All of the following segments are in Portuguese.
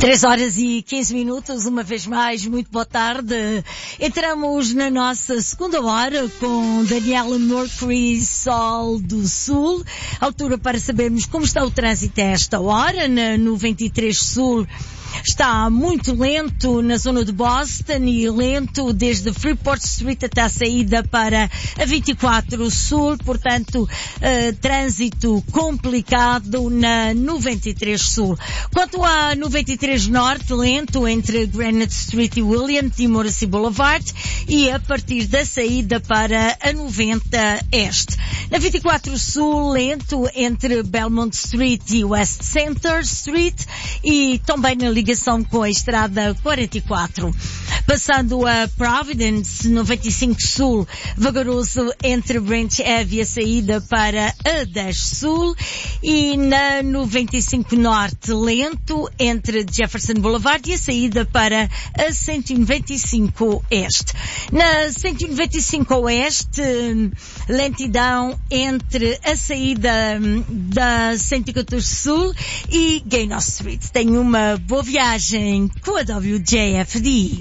3h15, uma vez mais, muito boa tarde. Entramos na nossa segunda hora com Daniela Mercury, Sol do Sul. Altura para sabermos como está o trânsito a esta hora, no 23 Sul. Está muito lento na zona de Boston e lento desde Freeport Street até a saída para a 24 Sul, portanto, trânsito complicado na 93 Sul. Quanto à 93 Norte, lento entre Granite Street e William T. Morrissey Boulevard e a partir da saída para a 90 Este. Na 24 Sul, lento entre Belmont Street e West Center Street e também na ligação com a estrada 44. Passando a Providence, 95 Sul, vagaroso entre Branch Ave e a saída para a 10 Sul e na 95 Norte, lento entre Jefferson Boulevard e a saída para a 195 Este. Na 195 Oeste, lentidão entre a saída da 114 Sul e Gaynor Street. Tenha uma boa viagem com a WJFD.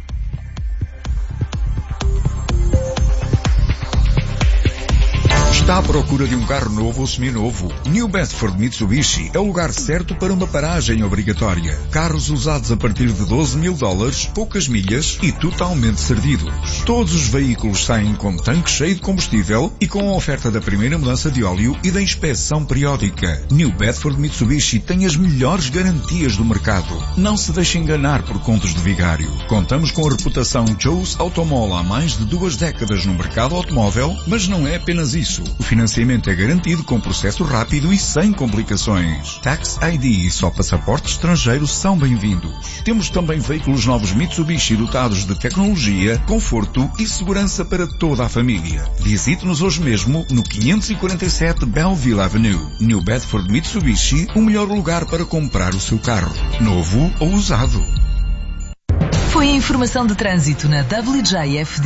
Está à procura de um carro novo ou seminovo? New Bedford Mitsubishi é o lugar certo para uma paragem obrigatória. Carros usados a partir de $12.000, poucas milhas e totalmente servidos. Todos os veículos saem com tanque cheio de combustível e com a oferta da primeira mudança de óleo e da inspeção periódica. New Bedford Mitsubishi tem as melhores garantias do mercado. Não se deixe enganar por contos de vigário. Contamos com a reputação Joe's Automall há mais de 2 décadas no mercado automóvel, mas não é apenas isso. O financiamento é garantido com processo rápido e sem complicações. Tax ID e só passaportes estrangeiros são bem-vindos. Temos também veículos novos Mitsubishi dotados de tecnologia, conforto e segurança para toda a família. Visite-nos hoje mesmo no 547 Belleville Avenue. New Bedford Mitsubishi, o melhor lugar para comprar o seu carro, novo ou usado. Foi a informação de trânsito na WJFD.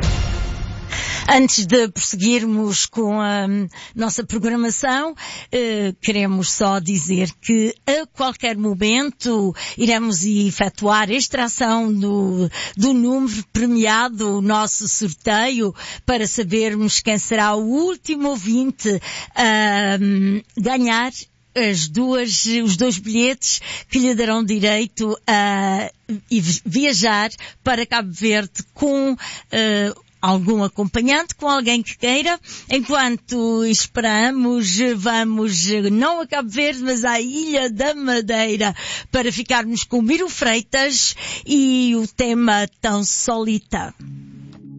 Antes de prosseguirmos com a nossa programação, queremos só dizer que a qualquer momento iremos efetuar a extração do número premiado, o nosso sorteio, para sabermos quem será o último ouvinte a ganhar os 2 bilhetes que lhe darão direito a viajar para Cabo Verde com algum acompanhante, com alguém que queira. Enquanto esperamos, vamos não a Cabo Verde, mas à Ilha da Madeira, para ficarmos com Miro Freitas e o tema Tão Solita.